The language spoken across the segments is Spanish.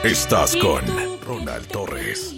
Estás con Ronald Torres.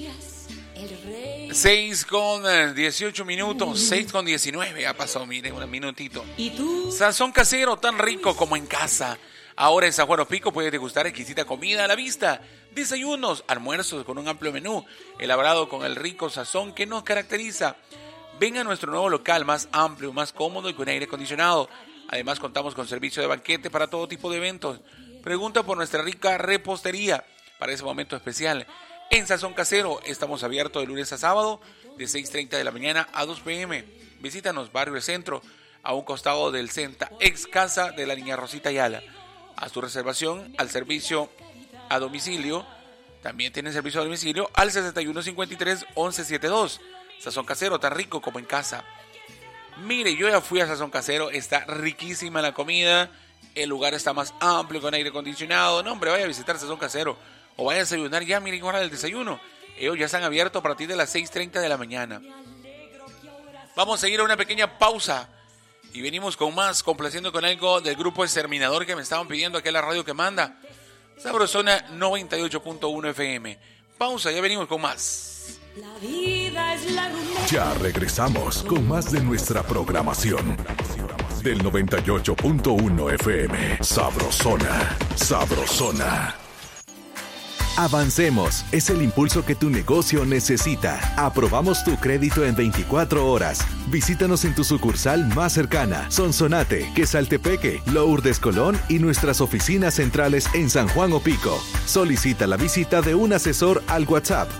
6:18, 6:19 ha pasado, miren, un minutito. Sazón casero tan rico como en casa. Ahora en San Juan Opico puedes degustar exquisita comida a la vista. Desayunos, almuerzos con un amplio menú, elaborado con el rico sazón que nos caracteriza. Ven a nuestro nuevo local más amplio, más cómodo y con aire acondicionado. Además contamos con servicio de banquete para todo tipo de eventos. Pregunta por nuestra rica repostería para ese momento especial. En Sazón Casero estamos abiertos de lunes a sábado de 6:30 de la mañana a 2 p.m. Visítanos, Barrio El Centro, a un costado del Senta, ex casa de la niña Rosita Ayala. Haz tu reservación al servicio a domicilio. También tienen servicio a domicilio al 6153-1172. Sazón Casero, tan rico como en casa. Mire, yo ya fui a Sazón Casero, está riquísima la comida, el lugar está más amplio con aire acondicionado. No, hombre, vaya a visitar Sazón Casero o vaya a desayunar ya, miren, hora del desayuno. Ellos ya están abiertos a partir de las 6:30 de la mañana. Vamos a ir a una pequeña pausa y venimos con más, complaciendo con algo del grupo Exterminador que me estaban pidiendo aquí en la radio que manda. Sabrosona 98.1 FM. Pausa, ya venimos con más. La vida es la rumba. Ya regresamos con más de nuestra programación. Del 98.1 FM. Sabrosona. Sabrosona. Avancemos es el impulso que tu negocio necesita. Aprobamos tu crédito en 24 horas. Visítanos en tu sucursal más cercana, Sonsonate, Quesaltepeque, Lourdes Colón y nuestras oficinas centrales en San Juan Opico. Solicita la visita de un asesor al WhatsApp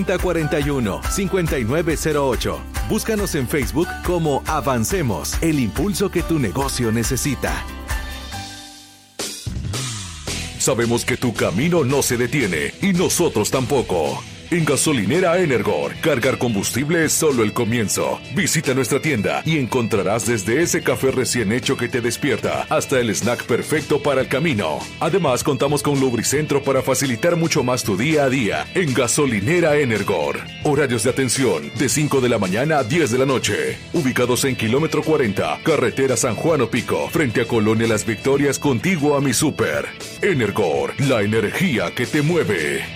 7041-5908. Búscanos en Facebook como Avancemos, el impulso que tu negocio necesita. Sabemos que tu camino no se detiene y nosotros tampoco. En Gasolinera Energor, cargar combustible es solo el comienzo. Visita nuestra tienda y encontrarás desde ese café recién hecho que te despierta hasta el snack perfecto para el camino. Además, contamos con Lubricentro para facilitar mucho más tu día a día en Gasolinera Energor. Horarios de atención de 5 de la mañana a 10 de la noche. Ubicados en kilómetro 40, carretera San Juan Opico, frente a Colonia Las Victorias, contiguo a mi súper. Energor, la energía que te mueve.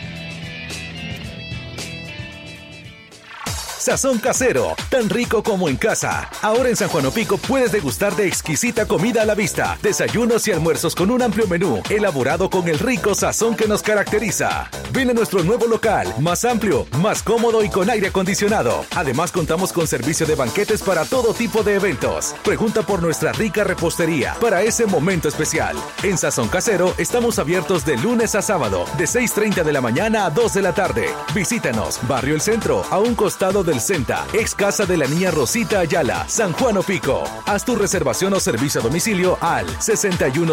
Sazón Casero, tan rico como en casa. Ahora en San Juan Opico puedes degustar de exquisita comida a la vista, desayunos y almuerzos con un amplio menú, elaborado con el rico sazón que nos caracteriza. Ven a nuestro nuevo local, más amplio, más cómodo y con aire acondicionado. Además contamos con servicio de banquetes para todo tipo de eventos. Pregunta por nuestra rica repostería para ese momento especial. En Sazón Casero estamos abiertos de lunes a sábado, de 6:30 de la mañana a 2 de la tarde. Visítanos, Barrio El Centro, a un costado del Senta, ex casa de la niña Rosita Ayala, San Juan Opico. Haz tu reservación o servicio a domicilio al 61